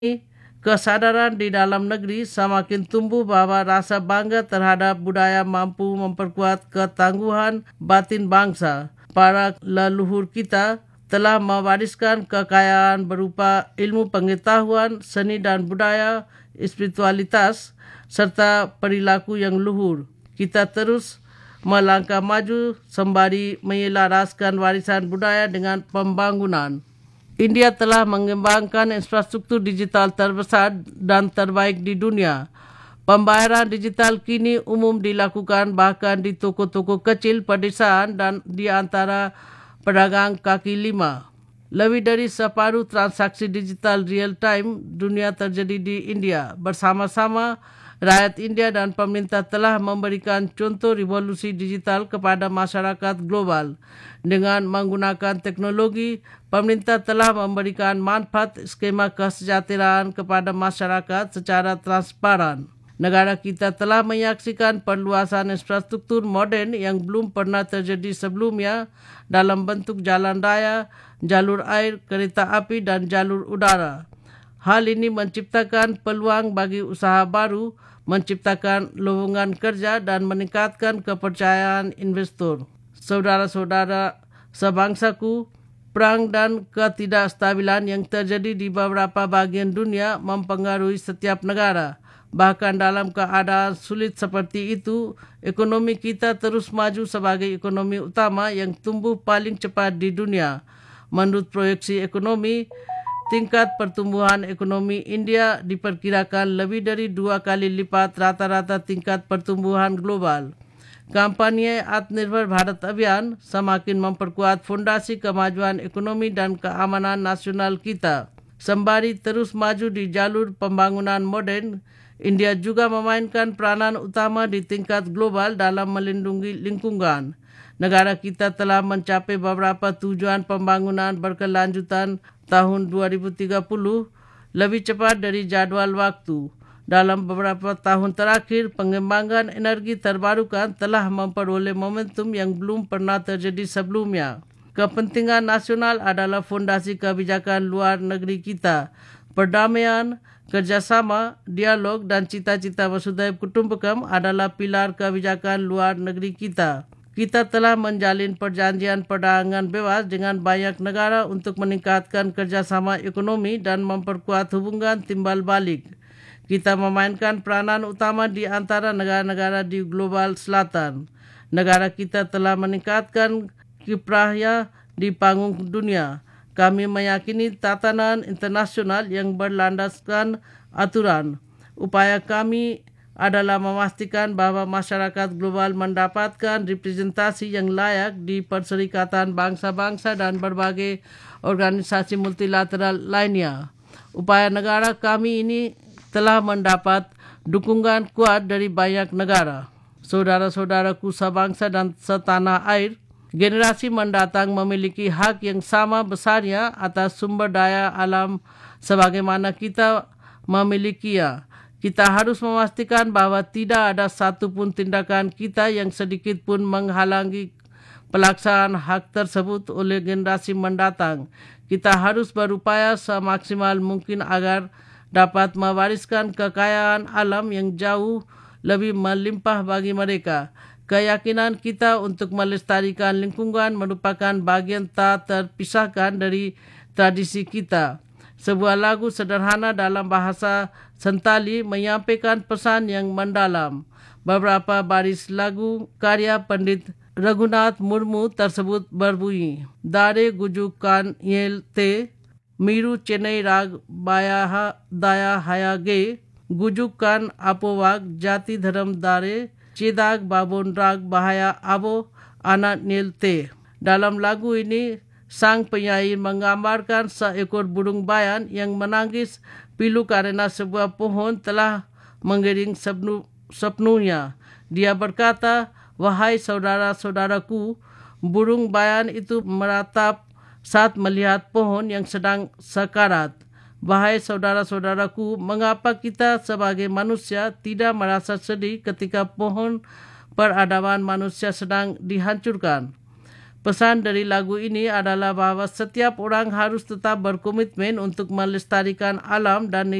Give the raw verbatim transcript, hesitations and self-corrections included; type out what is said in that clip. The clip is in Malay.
kesadaran di dalam negeri semakin tumbuh bahwa rasa bangga terhadap budaya mampu memperkuat ketangguhan batin bangsa. Para leluhur kita telah mewariskan kekayaan berupa ilmu pengetahuan, seni dan budaya, spiritualitas, serta perilaku yang luhur. Kita terus melangkah maju sembari menyelaraskan warisan budaya dengan pembangunan. India telah mengembangkan infrastruktur digital terbesar dan terbaik di dunia. Pembayaran digital kini umum dilakukan bahkan di toko-toko kecil pedesaan dan di antara pedagang kaki lima. Lebih dari separuh transaksi digital real time dunia terjadi di India. Bersama-sama, rakyat India dan pemerintah telah memberikan contoh revolusi digital kepada masyarakat global. Dengan menggunakan teknologi, pemerintah telah memberikan manfaat skema kesejahteraan kepada masyarakat secara transparan. Negara kita telah menyaksikan perluasan infrastruktur moden yang belum pernah terjadi sebelumnya dalam bentuk jalan raya, jalur air, kereta api dan jalur udara. Hal ini menciptakan peluang bagi usaha baru, menciptakan lowongan kerja dan meningkatkan kepercayaan investor. Saudara-saudara sebangsaku, perang dan ketidakstabilan yang terjadi di beberapa bagian dunia mempengaruhi setiap negara. Bahkan dalam keadaan sulit seperti itu, ekonomi kita terus maju sebagai ekonomi utama yang tumbuh paling cepat di dunia. Menurut proyeksi ekonomi, tingkat pertumbuhan ekonomi India diperkirakan lebih dari dua kali lipat rata-rata tingkat pertumbuhan global. Kampanye Atmanirbhar Bharat Abhiyan semakin memperkuat fondasi kemajuan ekonomi dan keamanan nasional kita. Sembari terus maju di jalur pembangunan moden, India juga memainkan peranan utama di tingkat global dalam melindungi lingkungan. Negara kita telah mencapai beberapa tujuan pembangunan berkelanjutan tahun dua ribu tiga puluh lebih cepat dari jadual waktu. Dalam beberapa tahun terakhir, pengembangan energi terbarukan telah memperoleh momentum yang belum pernah terjadi sebelumnya. Kepentingan nasional adalah fondasi kebijakan luar negeri kita. Perdamaian, kerjasama, dialog dan cita-cita Vasudhaiva Kutumbakam adalah pilar kebijakan luar negeri kita. Kita telah menjalin perjanjian perdagangan bebas dengan banyak negara untuk meningkatkan kerjasama ekonomi dan memperkuat hubungan timbal balik. Kita memainkan peranan utama di antara negara-negara di global selatan. Negara kita telah meningkatkan kiprahnya di panggung dunia. Kami meyakini tatanan internasional yang berlandaskan aturan. Upaya kami adalah memastikan bahwa masyarakat global mendapatkan representasi yang layak di Perserikatan Bangsa-Bangsa dan berbagai organisasi multilateral lainnya. Upaya negara kami ini telah mendapat dukungan kuat dari banyak negara. Saudara-saudaraku sebangsa dan setanah air, generasi mendatang memiliki hak yang sama besarnya atas sumber daya alam sebagaimana kita memilikinya. Kita harus memastikan bahwa tidak ada satu pun tindakan kita yang sedikit pun menghalangi pelaksanaan hak tersebut oleh generasi mendatang. Kita harus berupaya semaksimal mungkin agar dapat mewariskan kekayaan alam yang jauh lebih melimpah bagi mereka. Keyakinan kita untuk melestarikan lingkungan merupakan bagian tak terpisahkan dari tradisi kita. Sebuah lagu sederhana dalam bahasa Sentali menyampaikan pesan yang mendalam. Beberapa baris lagu karya Pandit Raghunath Murmu tersebut berbunyi, Dare gujukan yel te, miru Chennai rag bayaha daya hayage, gujukan apowag jati dharam dare, Cidag babon rag bahaya abo anak nilte. Dalam lagu ini, sang penyair menggambarkan seekor burung bayan yang menangis pilu karena sebuah pohon telah mengiring sepnu, sepenuhnya. Dia berkata, wahai saudara-saudaraku, burung bayan itu meratap saat melihat pohon yang sedang sekarat. Wahai saudara-saudaraku, mengapa kita sebagai manusia tidak merasa sedih ketika pohon peradaban manusia sedang dihancurkan? Pesan dari lagu ini adalah bahwa setiap orang harus tetap berkomitmen untuk melestarikan alam dan